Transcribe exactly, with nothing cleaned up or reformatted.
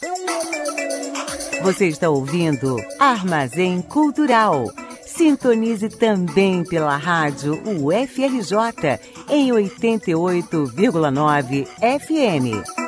Você está ouvindo Armazém Cultural. Sintonize também pela rádio U F R J em oitenta e oito vírgula nove F M.